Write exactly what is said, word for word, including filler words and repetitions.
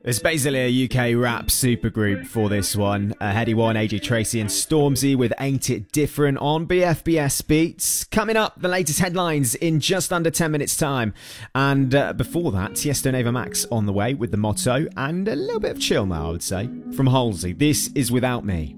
It's basically a U K rap supergroup for this one. Uh, Headie One, A J Tracey and Stormzy with Ain't It Different on B F B S Beats. Coming up, the latest headlines in just under ten minutes time. And uh, before that, Tiesto and Ava Max on the way with The Motto and a little bit of chill now, I would say, from Halsey. This is Without Me.